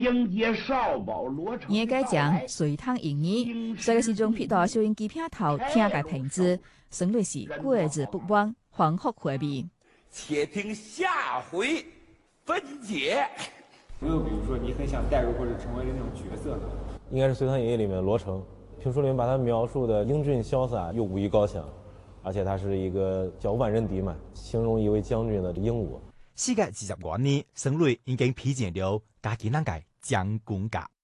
迎接少保罗成。 也该讲隋唐英语，这个是种撇到收音机片头听嘅瓶子，省略是过之不忘，黄福回避。 且听下回分解。 有没有比如说你很想带入或者成为的那种角色呢？ 应该是《隋唐演义》里面的罗成。评书里面把他描述的英俊潇洒又武艺高强，而且他是一个叫万人敌嘛，形容一位将軍的英武。 事隔20多年，省內已經披薦了家己那屆將軍甲。